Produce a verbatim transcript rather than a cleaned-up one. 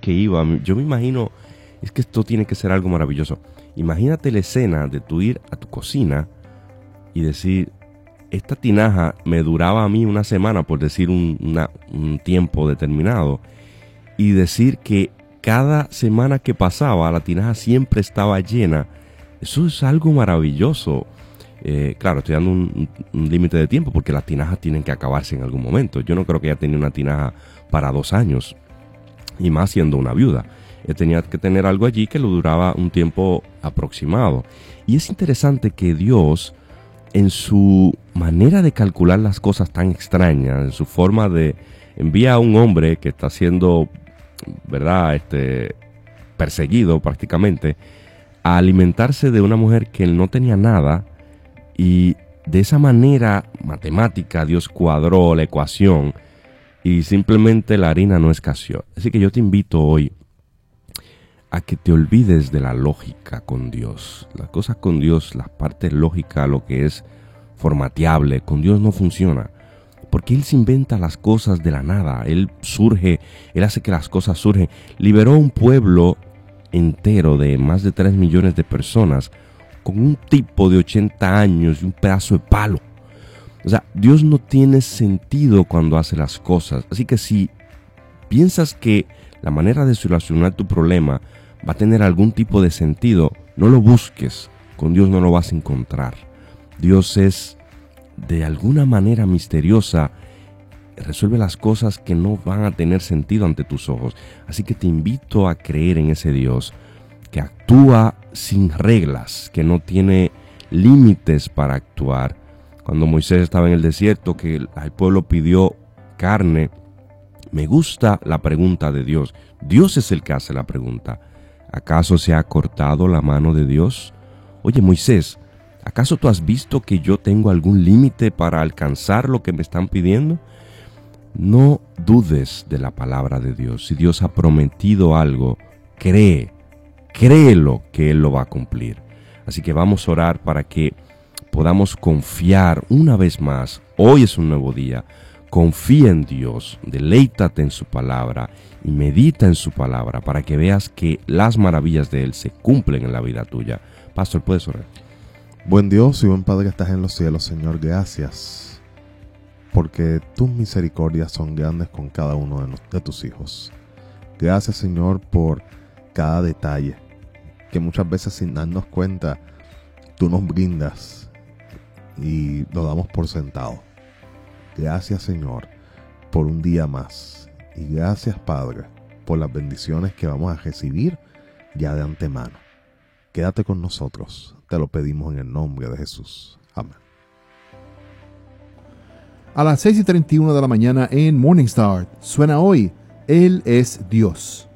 que iba, yo me imagino, es que esto tiene que ser algo maravilloso. Imagínate la escena de tú ir a tu cocina y decir, esta tinaja me duraba a mí una semana, por decir un, una, un tiempo determinado, y decir que cada semana que pasaba la tinaja siempre estaba llena. Eso es algo maravilloso. Eh, claro, estoy dando un, un límite de tiempo porque las tinajas tienen que acabarse en algún momento. Yo no creo que ella tenía una tinaja para dos años, y más siendo una viuda. Ella tenía que tener algo allí que lo duraba un tiempo aproximado. Y es interesante que Dios, en su manera de calcular las cosas tan extrañas, en su forma de envía a un hombre que está siendo, ¿verdad?, este, perseguido prácticamente, a alimentarse de una mujer que no tenía nada, y de esa manera matemática Dios cuadró la ecuación y simplemente la harina no escaseó. Así que yo te invito hoy a que te olvides de la lógica con Dios. Las cosas con Dios, la parte lógica, lo que es formateable, con Dios no funciona. Porque Él se inventa las cosas de la nada. Él surge, Él hace que las cosas surgen. Liberó un pueblo entero de más de tres millones de personas con un tipo de ochenta años y un pedazo de palo. O sea, Dios no tiene sentido cuando hace las cosas. Así que si piensas que la manera de solucionar tu problema va a tener algún tipo de sentido, no lo busques. Con Dios no lo vas a encontrar. Dios es, de alguna manera misteriosa, resuelve las cosas que no van a tener sentido ante tus ojos. Así que te invito a creer en ese Dios que actúa sin reglas, que no tiene límites para actuar. Cuando Moisés estaba en el desierto, que el pueblo pidió carne, me gusta la pregunta de Dios. Dios es el que hace la pregunta. ¿Acaso se ha cortado la mano de Dios? Oye, Moisés, ¿acaso tú has visto que yo tengo algún límite para alcanzar lo que me están pidiendo? No dudes de la palabra de Dios. Si Dios ha prometido algo, cree, créelo que Él lo va a cumplir. Así que vamos a orar para que podamos confiar una vez más. Hoy es un nuevo día. Confía en Dios, deleítate en su palabra y medita en su palabra para que veas que las maravillas de Él se cumplen en la vida tuya. Pastor, ¿puedes orar? Buen Dios y buen Padre que estás en los cielos, Señor, gracias, porque tus misericordias son grandes con cada uno de, de tus hijos. Gracias, Señor, por cada detalle que muchas veces sin darnos cuenta tú nos brindas y lo damos por sentado. Gracias, Señor, por un día más, y gracias, Padre, por las bendiciones que vamos a recibir ya de antemano. Quédate con nosotros, te lo pedimos en el nombre de Jesús. Amén. A las seis y treinta y uno de la mañana en Morning Star suena hoy, Él es Dios.